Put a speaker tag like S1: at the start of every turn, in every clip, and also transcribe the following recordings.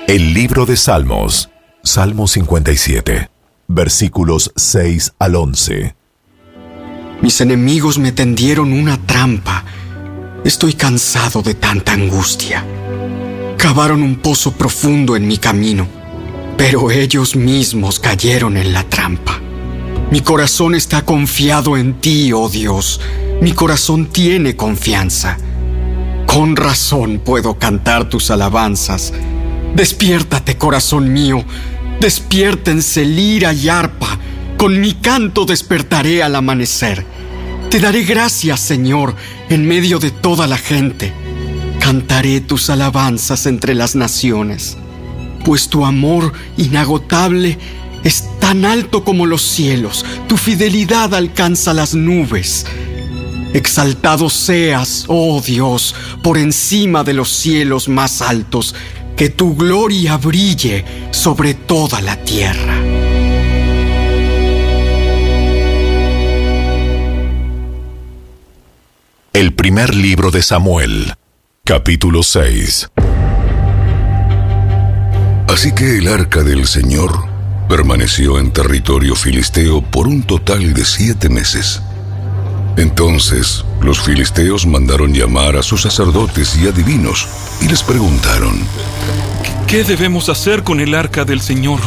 S1: El libro de Salmos, Salmo 57, versículos 6 al 11.
S2: Mis enemigos me tendieron una trampa. Estoy cansado de tanta angustia. Cavaron un pozo profundo en mi camino, pero ellos mismos cayeron en la trampa. Mi corazón está confiado en ti, oh Dios. Mi corazón tiene confianza. Con razón puedo cantar tus alabanzas. Despiértate, corazón mío. Despiértense lira y arpa. Con mi canto despertaré al amanecer. Te daré gracias, Señor, en medio de toda la gente. Cantaré tus alabanzas entre las naciones, pues tu amor inagotable es tan alto como los cielos, tu fidelidad alcanza las nubes. Exaltado seas, oh Dios, por encima de los cielos más altos, que tu gloria brille sobre toda la tierra.
S1: El primer libro de Samuel, capítulo 6.
S3: Así que el arca del Señor permaneció en territorio filisteo por un total de 7 meses. Entonces los filisteos mandaron llamar a sus sacerdotes y adivinos y les preguntaron:
S4: ¿Qué debemos hacer con el arca del Señor?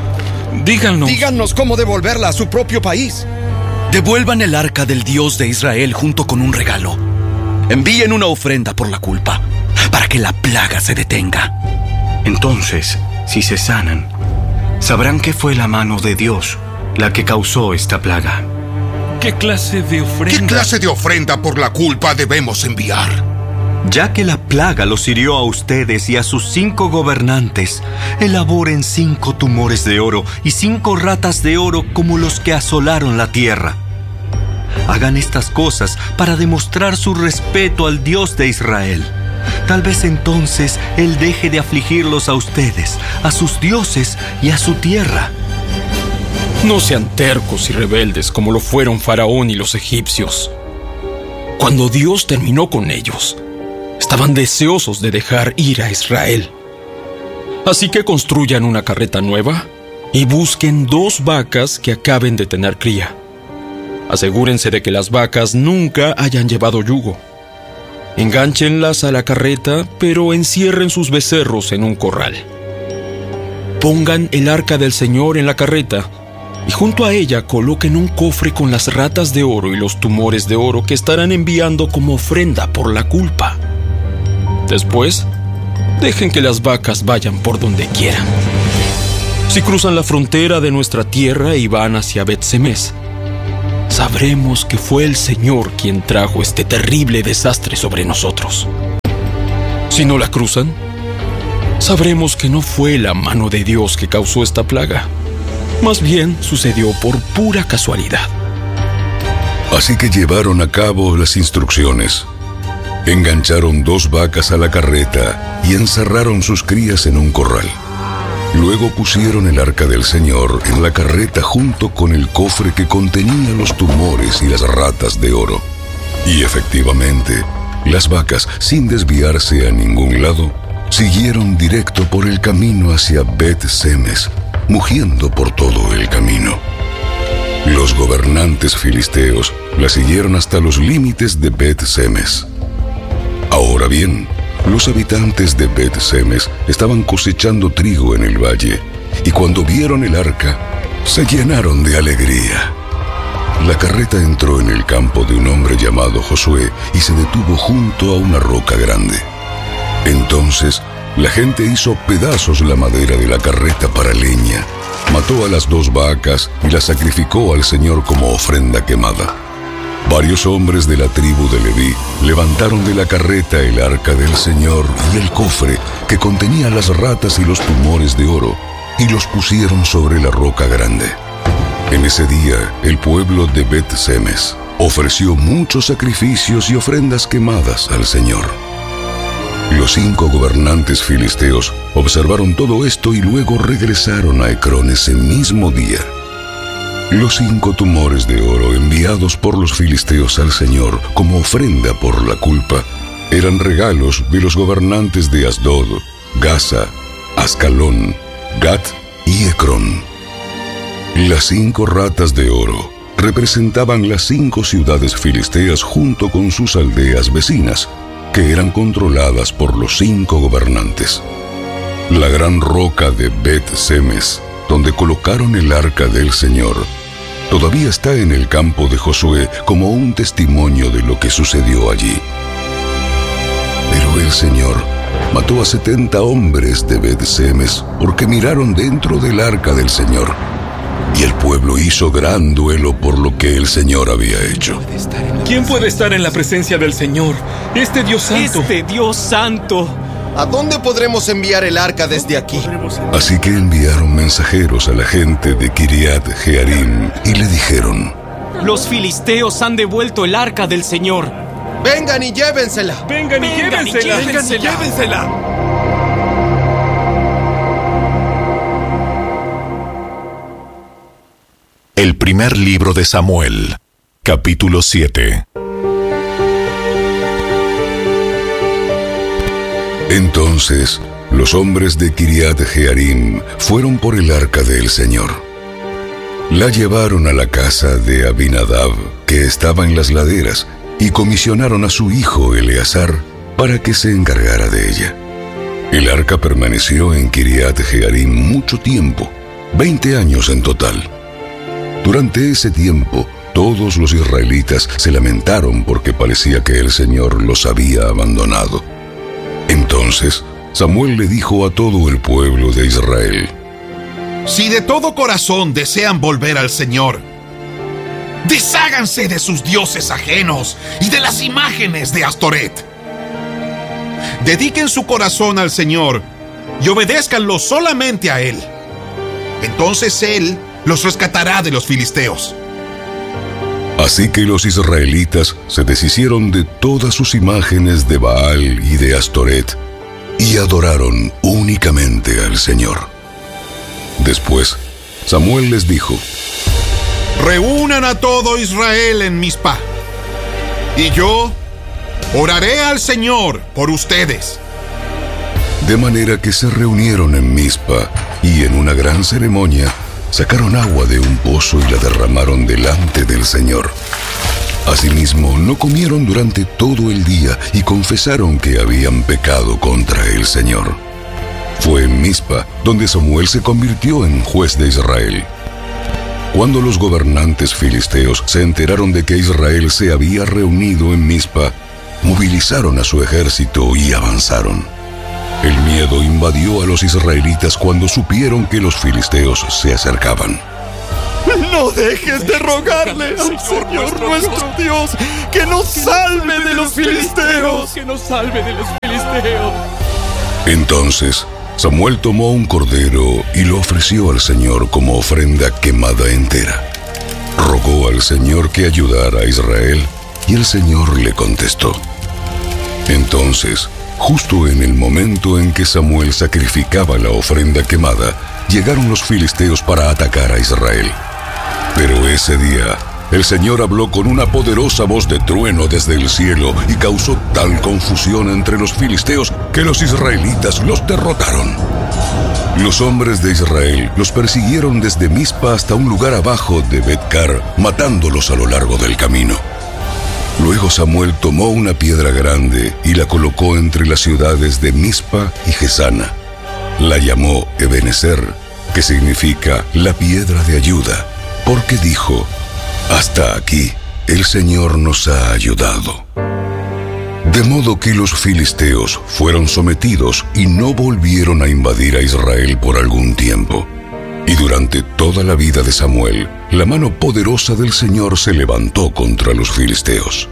S4: Díganos
S5: cómo devolverla a su propio país.
S6: Devuelvan el arca del Dios de Israel junto con un regalo. Envíen una ofrenda por la culpa, para que la plaga se detenga.
S7: Entonces, si se sanan, sabrán que fue la mano de Dios la que causó esta plaga.
S4: ¿Qué clase de ofrenda?
S8: ¿Qué clase de ofrenda por la culpa debemos enviar?
S9: Ya que la plaga los hirió a ustedes y a sus 5 gobernantes, elaboren 5 tumores de oro y 5 ratas de oro como los que asolaron la tierra. Hagan estas cosas para demostrar su respeto al Dios de Israel. Tal vez entonces Él deje de afligirlos a ustedes, a sus dioses y a su tierra.
S4: No sean tercos y rebeldes como lo fueron Faraón y los egipcios. Cuando Dios terminó con ellos, estaban deseosos de dejar ir a Israel. Así que construyan una carreta nueva y busquen 2 vacas que acaben de tener cría. Asegúrense de que las vacas nunca hayan llevado yugo. Engánchenlas a la carreta, pero encierren sus becerros en un corral. Pongan el arca del Señor en la carreta y junto a ella coloquen un cofre con las ratas de oro y los tumores de oro que estarán enviando como ofrenda por la culpa. Después, dejen que las vacas vayan por donde quieran. Si cruzan la frontera de nuestra tierra y van hacia Bet-Semes, sabremos que fue el Señor quien trajo este terrible desastre sobre nosotros. Si no la cruzan, sabremos que no fue la mano de Dios que causó esta plaga. Más bien sucedió por pura casualidad.
S3: Así que llevaron a cabo las instrucciones. Engancharon 2 vacas a la carreta y encerraron sus crías en un corral. Luego pusieron el arca del Señor en la carreta junto con el cofre que contenía los tumores y las ratas de oro. Y efectivamente, las vacas, sin desviarse a ningún lado, siguieron directo por el camino hacia Bet-Semes, mugiendo por todo el camino. Los gobernantes filisteos la siguieron hasta los límites de Bet-Semes. Ahora bien, los habitantes de Bet-Semes estaban cosechando trigo en el valle, y cuando vieron el arca, se llenaron de alegría. La carreta entró en el campo de un hombre llamado Josué y se detuvo junto a una roca grande. Entonces, la gente hizo pedazos la madera de la carreta para leña, mató a las 2 vacas y las sacrificó al Señor como ofrenda quemada. Varios hombres de la tribu de Leví levantaron de la carreta el arca del Señor y el cofre que contenía las ratas y los tumores de oro, y los pusieron sobre la roca grande. En ese día, el pueblo de Bet-Semes ofreció muchos sacrificios y ofrendas quemadas al Señor. Los 5 gobernantes filisteos observaron todo esto y luego regresaron a Ecrón ese mismo día. Los 5 tumores de oro enviados por los filisteos al Señor como ofrenda por la culpa eran regalos de los gobernantes de Asdod, Gaza, Ascalón, Gat y Ecrón. Las 5 ratas de oro representaban las 5 ciudades filisteas junto con sus aldeas vecinas, que eran controladas por los 5 gobernantes. La gran roca de Bet-Semes, donde colocaron el arca del Señor, todavía está en el campo de Josué como un testimonio de lo que sucedió allí. Pero el Señor mató a 70 hombres de Bet-Semes porque miraron dentro del arca del Señor. Y el pueblo hizo gran duelo por lo que el Señor había hecho.
S4: ¿Quién puede estar en la presencia del Señor? ¡Este Dios santo!
S7: ¡Este Dios santo!
S5: ¿A dónde podremos enviar el arca desde aquí?
S3: Así que enviaron mensajeros a la gente de Kiriat Jearim y le dijeron:
S7: Los filisteos han devuelto el arca del Señor.
S5: ¡Vengan y llévensela!
S4: ¡Vengan y llévensela!
S7: ¡Vengan y llévensela!
S1: El primer libro de Samuel, capítulo 7.
S3: Entonces los hombres de Kiriat Jearim fueron por el arca del Señor. La llevaron a la casa de Abinadab, que estaba en las laderas, y comisionaron a su hijo Eleazar para que se encargara de ella. El arca permaneció en Kiriat Jearim mucho tiempo, 20 años en total. Durante ese tiempo, todos los israelitas se lamentaron porque parecía que el Señor los había abandonado. Entonces, Samuel le dijo a todo el pueblo de Israel:
S8: Si de todo corazón desean volver al Señor, desháganse de sus dioses ajenos y de las imágenes de Astoret. Dediquen su corazón al Señor y obedézcanlo solamente a Él. Entonces Él los rescatará de los filisteos.
S3: Así que los israelitas se deshicieron de todas sus imágenes de Baal y de Astoret y adoraron únicamente al Señor. Después, Samuel les dijo:
S8: Reúnan a todo Israel en Mizpa, y yo oraré al Señor por ustedes.
S3: De manera que se reunieron en Mizpa y en una gran ceremonia sacaron agua de un pozo y la derramaron delante del Señor. Asimismo, no comieron durante todo el día y confesaron que habían pecado contra el Señor. Fue en Mizpa donde Samuel se convirtió en juez de Israel. Cuando los gobernantes filisteos se enteraron de que Israel se había reunido en Mizpa, movilizaron a su ejército y avanzaron. El miedo invadió a los israelitas cuando supieron que los filisteos se acercaban.
S6: No dejes de rogarle al Señor nuestro Dios que nos salve de los filisteos.
S4: Que nos salve de los filisteos.
S3: Entonces Samuel tomó un cordero y lo ofreció al Señor como ofrenda quemada entera. Rogó al Señor que ayudara a Israel y el Señor le contestó. Entonces, justo en el momento en que Samuel sacrificaba la ofrenda quemada, llegaron los filisteos para atacar a Israel. Pero ese día, el Señor habló con una poderosa voz de trueno desde el cielo y causó tal confusión entre los filisteos que los israelitas los derrotaron. Los hombres de Israel los persiguieron desde Mizpa hasta un lugar abajo de Bet-Car, matándolos a lo largo del camino. Luego Samuel tomó una piedra grande y la colocó entre las ciudades de Mizpa y Gesana. La llamó Ebenezer, que significa la piedra de ayuda, porque dijo: hasta aquí el Señor nos ha ayudado. De modo que los filisteos fueron sometidos y no volvieron a invadir a Israel por algún tiempo. Y durante toda la vida de Samuel, la mano poderosa del Señor se levantó contra los filisteos.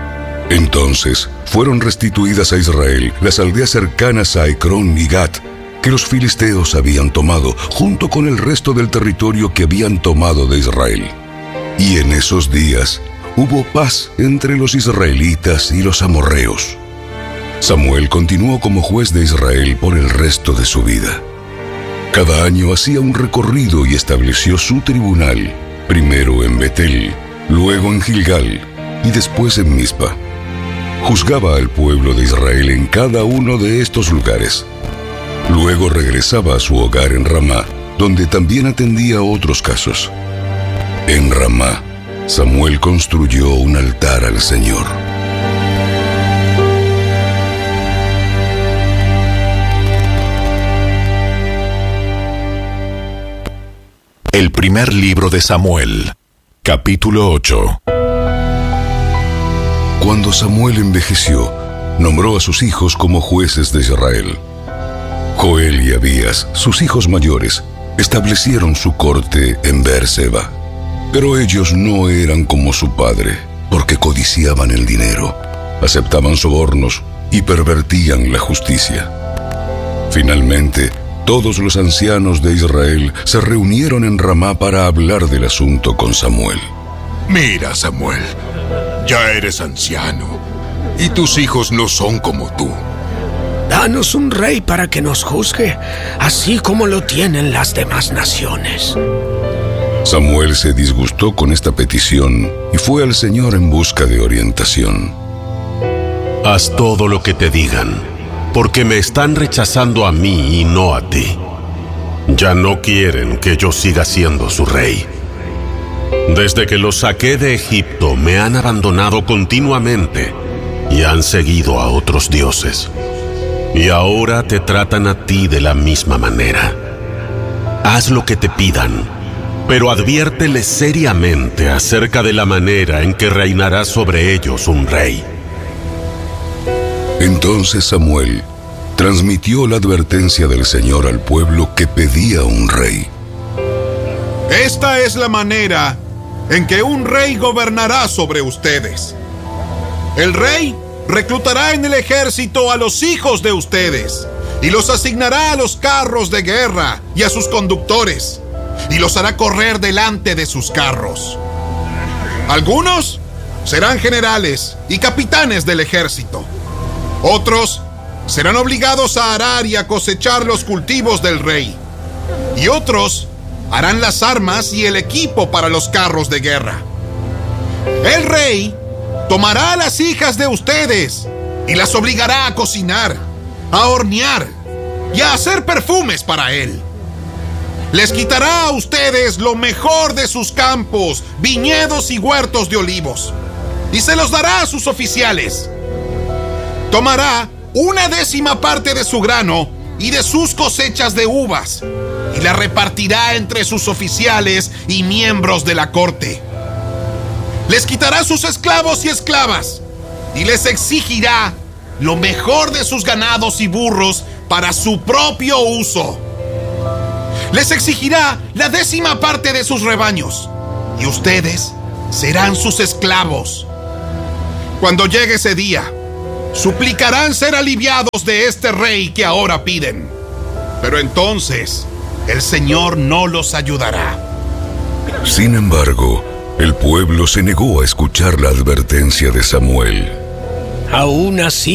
S3: Entonces fueron restituidas a Israel las aldeas cercanas a Ecrón y Gat, que los filisteos habían tomado, junto con el resto del territorio que habían tomado de Israel. Y en esos días hubo paz entre los israelitas y los amorreos. Samuel continuó como juez de Israel por el resto de su vida. Cada año hacía un recorrido y estableció su tribunal, primero en Betel, luego en Gilgal y después en Mizpa. Juzgaba al pueblo de Israel en cada uno de estos lugares. Luego regresaba a su hogar en Ramá, donde también atendía otros casos. En Ramá, Samuel construyó un altar al Señor.
S1: El primer libro de Samuel, capítulo 8.
S3: Cuando Samuel envejeció, nombró a sus hijos como jueces de Israel. Joel y Abías, sus hijos mayores, establecieron su corte en Beerseba. Pero ellos no eran como su padre, porque codiciaban el dinero, aceptaban sobornos y pervertían la justicia. Finalmente, todos los ancianos de Israel se reunieron en Ramá para hablar del asunto con Samuel.
S10: Mira, Samuel, ya eres anciano, y tus hijos no son como tú.
S11: Danos un rey para que nos juzgue, así como lo tienen las demás naciones.
S3: Samuel se disgustó con esta petición y fue al Señor en busca de orientación.
S12: Haz todo lo que te digan, porque me están rechazando a mí y no a ti. Ya no quieren que yo siga siendo su rey. Desde que los saqué de Egipto me han abandonado continuamente y han seguido a otros dioses. Y ahora te tratan a ti de la misma manera. Haz lo que te pidan, pero adviérteles seriamente acerca de la manera en que reinará sobre ellos un rey.
S3: Entonces Samuel transmitió la advertencia del Señor al pueblo que pedía un rey.
S8: Esta es la manera en que un rey gobernará sobre ustedes. El rey reclutará en el ejército a los hijos de ustedes y los asignará a los carros de guerra y a sus conductores, y los hará correr delante de sus carros. Algunos serán generales y capitanes del ejército. Otros serán obligados a arar y a cosechar los cultivos del rey. Y otros harán las armas y el equipo para los carros de guerra. El rey tomará a las hijas de ustedes y las obligará a cocinar, a hornear y a hacer perfumes para él. Les quitará a ustedes lo mejor de sus campos, viñedos y huertos de olivos, y se los dará a sus oficiales. Tomará 1/10 parte de su grano y de sus cosechas de uvas, y la repartirá entre sus oficiales y miembros de la corte. Les quitará sus esclavos y esclavas, y les exigirá lo mejor de sus ganados y burros para su propio uso. Les exigirá la 10ª parte de sus rebaños, y ustedes serán sus esclavos. Cuando llegue ese día, suplicarán ser aliviados de este rey que ahora piden. Pero entonces, el Señor no los ayudará.
S3: Sin embargo, el pueblo se negó a escuchar la advertencia de Samuel.
S11: Aún así,